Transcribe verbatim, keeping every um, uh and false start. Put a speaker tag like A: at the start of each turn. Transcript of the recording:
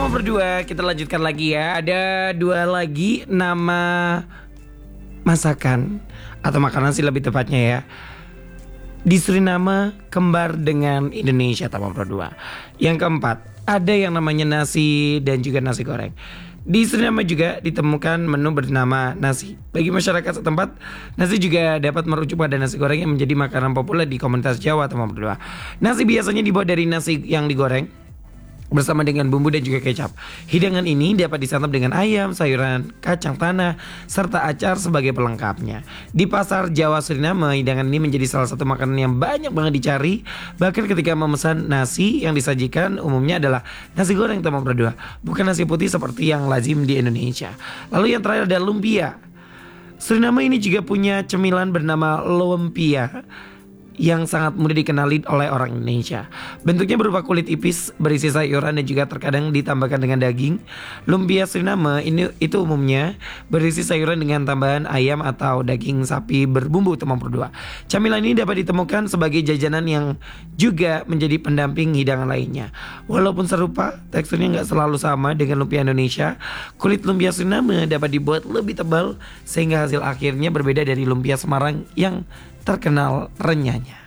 A: Teman berdua, kita lanjutkan lagi ya. Ada dua lagi nama masakan atau makanan sih lebih tepatnya ya, di Suriname kembar dengan Indonesia, teman berdua. Yang keempat, ada yang namanya nasi dan juga nasi goreng. Di Suriname juga ditemukan menu bernama nasi. Bagi masyarakat setempat, nasi juga dapat merujuk pada nasi goreng yang menjadi makanan populer di komunitas Jawa, teman berdua. Nasi biasanya dibuat dari nasi yang digoreng bersama dengan bumbu dan juga kecap. Hidangan ini dapat disantap dengan ayam, sayuran, kacang tanah, serta acar sebagai pelengkapnya. Di pasar Jawa Suriname, hidangan ini menjadi salah satu makanan yang banyak banget dicari. Bahkan ketika memesan nasi, yang disajikan umumnya adalah nasi goreng, teman berdua, bukan nasi putih seperti yang lazim di Indonesia. Lalu yang terakhir ada lumpia. Suriname ini juga punya cemilan bernama lumpia yang sangat mudah dikenali oleh orang Indonesia. Bentuknya berupa kulit ipis berisi sayuran dan juga terkadang ditambahkan dengan daging. Lumpia Suriname ini itu umumnya berisi sayuran dengan tambahan ayam atau daging sapi berbumbu, teman berdua. Camilan ini dapat ditemukan sebagai jajanan yang juga menjadi pendamping hidangan lainnya. Walaupun serupa, teksturnya nggak selalu sama dengan lumpia Indonesia. Kulit lumpia Suriname dapat dibuat lebih tebal sehingga hasil akhirnya berbeda dari lumpia Semarang yang terkenal renyahnya.